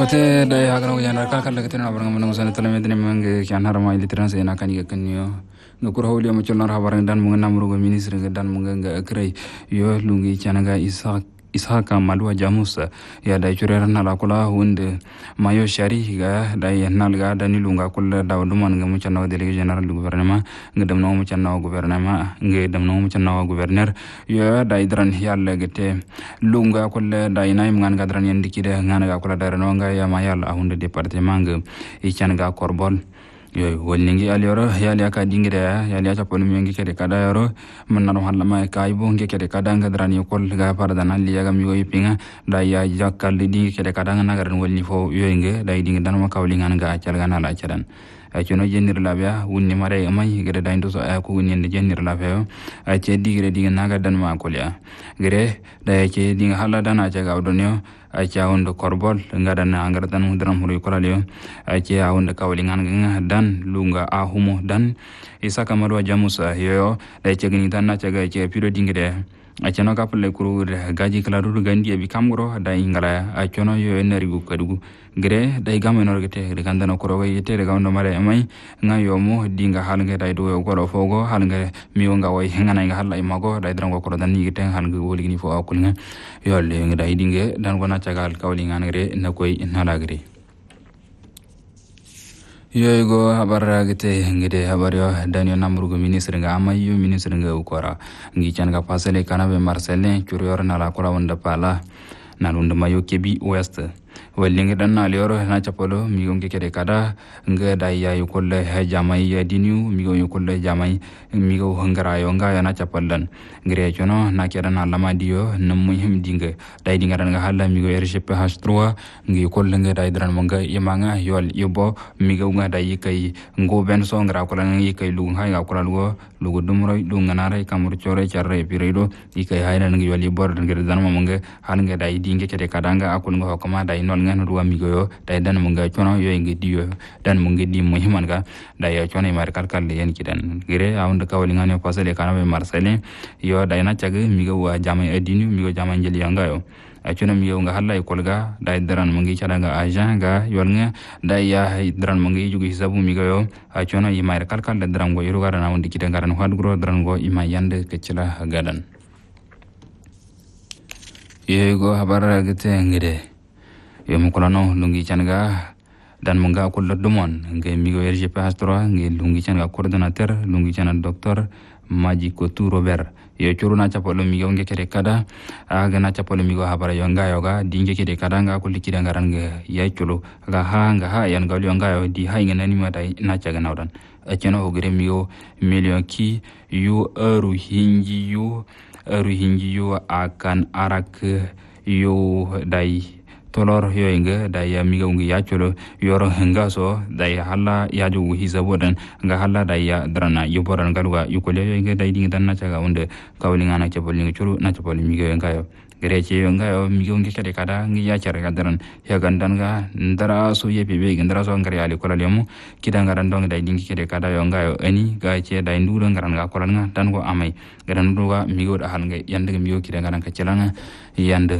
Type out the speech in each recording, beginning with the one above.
kote da ya gana wajen rakar kala katina barang mana musana talame tani mange kian harama ili tiran saya nak kani kanyo nukur hawli amu chulnar habarang dan mungkin namuru minister dan mungkin krai yo lungi chanaga Ishaka Malua Jamusa ya da churera nala kula hunde mayo shari ga da nalga da nilunga kula da duman ga muchana delegation general du gouvernement ngedam no muchana gouvernement ngedam no muchana gouverneur yo da idran yalla gete lunga kula da inay ngan ga dran yandi kide ngana ga kula da no nga ya mayal hunde departement ga ichanga korbol yo wolningi alioro yali aka dingire yali acha polmi ngi kede kada yoro manno hallama ka ibo ngi kede kada ngadrani kol ga parda nan liya gam yo yipinga da ya jakal dingi kede kada ngana garan wolni fo yo nge da dingi dan ma kawli ngana ga acal gana la acadan acuno jenir labya wunni mare amay gede da ndo so ko wunni de jenir labya ace digire dinga naga dan ma kolya gere da ace dinga hala dan aca ga odonyo aca ondo korbol ngadan angara dan mudram huri kolalio ace ondo kawlingan dan lunga ahumo dan Isaka Malua Jamusa yo da ace gini dan aca ga ace piro dingire aca no kaple kuru gaji kala gandi bi kamgoro da ingala acono yo enerigu kadugu gre da igame no gete ganda no koro yete ga no mare amai ngayo mo dinga halnge da do goro fogo halnge mi wonga way ngana nga halla imago da drango koro dan ni gete halnge woli ni fo akulnga yo le nga da dinge dan gona cagal kawli ngana gre na koy nala gre yoygo habar gite ngide habar yo danio namrugo ministre nga amayu ministre nga ukora ngi canga pasele kanabe marcelin curior na la kola wonda pala na lunda mayo kebi west wallinge dan na lioro na chapolo mi gonge kede kada nga da ya yukolle ha jamai ya dinu mi go yukolle jamai mi go hangara yo nga ya na chapallan ngire chono na keda na lama dio na muhim dinga dai dinga dan nga halla mi go rcp h3 ngi kolle nga dai dran manga yamanga yol yobo mi go nga dai kai ngo ben so ngara kola ngi kai lu ha ga kola lu dumro lu ngana rai kamur chore charre piredo ikai hayna ngi yoli bor ngir dan manga han nga dai dinga kede kada nga akul ngo hokama dai non ngan ruwa migoyo dai dan munga chono yo ngi diyo dan mungi di muhiman ga dai ya chono mar kal yen kidan gire awund kawli ngane pasale kana be marsale yo dai na chage migo wa jamai adinu migo jamai jeli yanga yo chono migo nga halla kolga dai daran mungi chada ga ajan ga yolnga dai ya daran mungi jugi hisabu migoyo chono yi mar kal da daran go yuru gara na wundi kidan garan hadgro daran go ima yande kecila gadan yego habara gete ngire yo mukolano lungi changa dan munga ko loddomon nge migo RGP H3 nge lungi changa coordinateur lungi chana docteur Maji Kotu Robert yo churuna chapolo migo nge kere kada aga na chapolo migo habara yonga yoga dinge kere kada nga ko likida ngaran nge ya chulo ga ha yan gali yonga yo di ha ngene ni mata na chaga nawdan acheno ogere migo million ki yu euro hinji yu akan arak yo dai tolor yo inga da ya miga ungi ya chulo yoro hanga so da ya hala ya ju hisabu dan nga hala da ya drana yuboran galuga yukole yo inga da dinga dan na chaga unde kawlinga na chapoli ngi chulu na chapoli miga nga yo gereche yo nga yo miga ungi kade kada ngi ya chara gadran ya gandan ga ndara so ye bebe ndara so ngari ali kola lemu kidanga dan dong da dinga kade kada yo nga yo ani ga che da nduro ngaran ga kola nga dan go amai garan duga migo da hal nga yande migo kidanga nan ka chelanga yande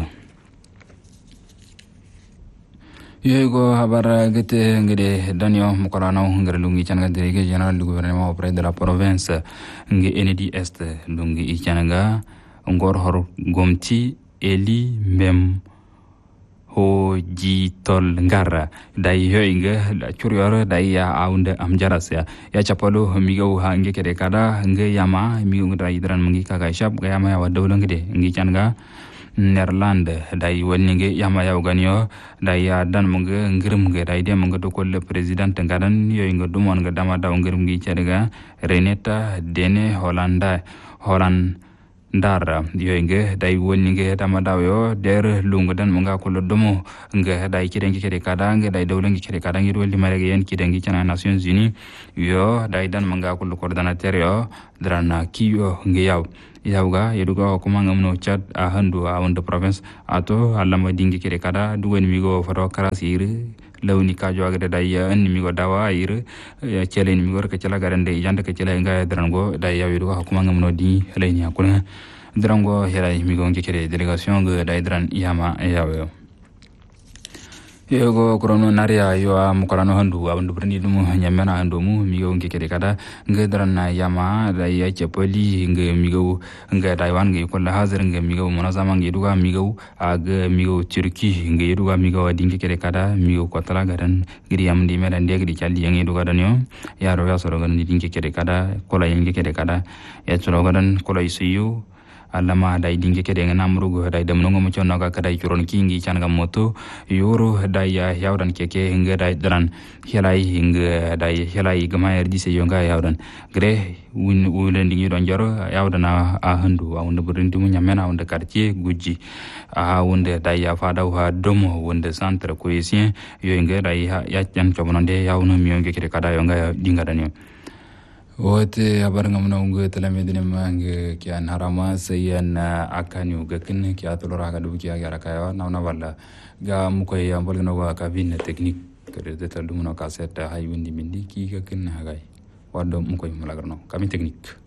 yego habara gete ngede danio mukolano ngere lungi changa délégué général du gouvernement auprès de la province ngi enedi est lungi changa ngor hor gomti eli mem ho ji tol ngara dai hoinga la churioro dai ya aunde am jarasya ya chapalo migo ha nge kede kada nge yama migo dai dran ngi kaga shap ga yama ya wadawlo ngede ngi changa Nerland dai wonninge yama yaw ganyo dai ya dan munge ngirum ge dai de munge to kolle president ngadan yo ngo dumon nga dama daw ngirum gi cedega Renata Dene Holland ndara yo nge dai wonninge dama daw yo der lungu dan munga ko domo nge dai kidengi kede kada nge dai dawlangi kede kada ngi wolli marege yen kidengi cana Nations Unies yo dai dan munga ko coordinateur yo drana kiyo nge yawga yeduga ko mangam chat a handu a wonde province ato allama dingi kede kada duwen migo foto karasir lawni ka joga da ya an migo dawa ir ya chelen migo ka chala garande jande ka chala nga drango da ya yeduga ko mangam di leni akuna drango hera migo ngi kede delegation ga da dran yama yawo Yogo krono naria yo mukarano handu abandu berni dum nyamena handu mu migo nge kede kada nge dran yama da ya chepoli nge migo nge taiwan nge kolla hazir nge migo munazama nge duga migo ag migo turki nge duga migo dinge kede kada migo kotala garan giri am di medan dia giri challi nge duga dan yo ya ro ya soro gan dinge kede kada kola nge kede kada ya soro gadan kola isiyo alama dai dinge kede ngana murugo dai dam nongo mucho naga kadai churon kingi changa moto yoro dai ya yawdan keke hinga dai dran helai hinga dai helai gama erdi se yonga yawdan gre wulen dingi don jaro yawdana a handu a wonde burinti mu nyamena wonde quartier guji a wonde dai ya fada wa domo wonde centre cohésien yo hinga dai ya chan chobonande yawno mi yonge kede kada yonga dinga danyo wote habar ngamna ungu telamedine mange kian harama sayan akani ugakin kia tolora ka dubu kia gara kaya na wala ga mukoy ambol no wa kabine teknik kede deta dumuno kaseta hay windi mindi ki gakin hagai wado mukoy malagarno kami teknik